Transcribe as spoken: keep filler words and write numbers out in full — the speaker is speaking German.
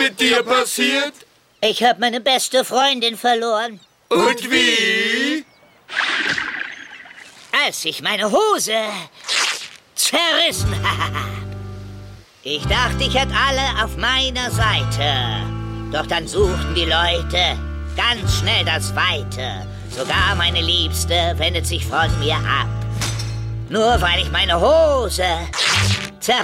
mit dir passiert? Ich habe meine beste Freundin verloren. Und wie? Als ich meine Hose zerrissen habe. Ich dachte, ich hätte alle auf meiner Seite. Doch dann suchten die Leute ganz schnell das Weite. Sogar meine Liebste wendet sich von mir ab. Nur weil ich meine Hose